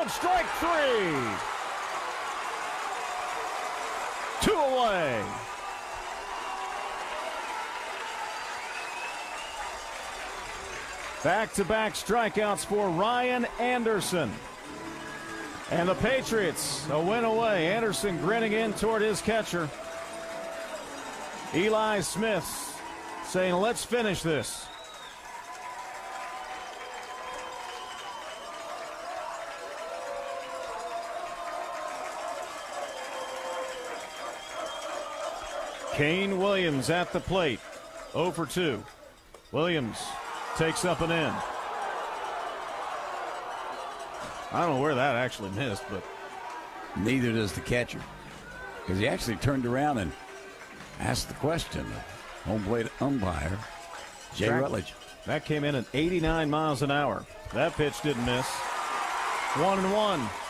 called strike three. 2 away. Back-to-back strikeouts for Ryan Anderson. And the Patriots a win away. Anderson grinning in toward his catcher. Eli Smith saying, let's finish this. Kane Williams at the plate. 0 for 2. Williams takes up an end. I don't know where that actually missed, but neither does the catcher, because he actually turned around and asked the question of home plate umpire Jay Rutledge. That came in at 89 miles an hour. That pitch didn't miss. 1-1.